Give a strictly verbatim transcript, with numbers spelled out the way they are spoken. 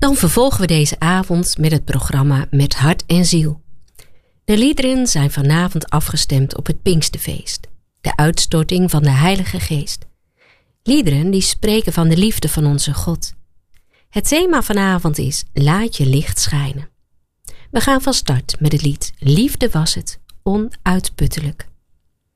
Dan vervolgen we deze avond met het programma Met Hart en Ziel. De liederen zijn vanavond afgestemd op het Pinksterfeest, de uitstorting van de Heilige Geest. Liederen die spreken van de liefde van onze God. Het thema vanavond is Laat je licht schijnen. We gaan van start met het lied Liefde was het, onuitputtelijk.